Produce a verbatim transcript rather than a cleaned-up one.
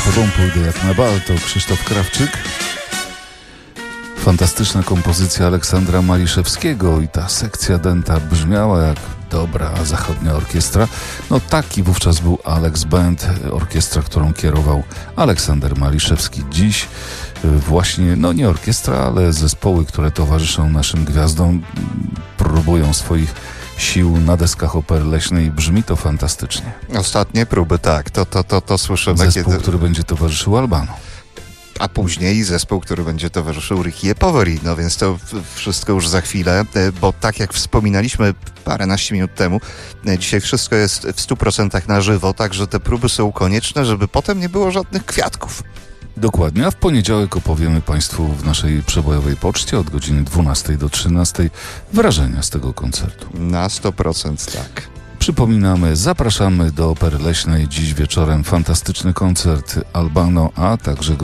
tobą pójdę jak na bal, to Krzysztof Krawczyk. Fantastyczna kompozycja Aleksandra Maliszewskiego i ta sekcja dęta brzmiała jak dobra zachodnia orkiestra. No taki wówczas był Alex Band, orkiestra, którą kierował Aleksander Maliszewski. Dziś właśnie, no nie orkiestra, ale zespoły, które towarzyszą naszym gwiazdom, próbują swoich sił na deskach Opery Leśnej. Brzmi to fantastycznie. Ostatnie próby, tak, to, to, to, to słyszymy. Zespół, kiedy... który będzie towarzyszył Albano. A później zespół, który będzie towarzyszył Richie Poveri. No więc to wszystko już za chwilę, bo tak jak wspominaliśmy paręnaście minut temu, dzisiaj wszystko jest w stu procentach na żywo, także te próby są konieczne, żeby potem nie było żadnych kwiatków. Dokładnie, a w poniedziałek opowiemy Państwu w naszej przebojowej poczcie od godziny dwunastej do trzynastej wrażenia z tego koncertu. Na sto procent tak. Przypominamy, zapraszamy do Opery Leśnej dziś wieczorem fantastyczny koncert Albano, a także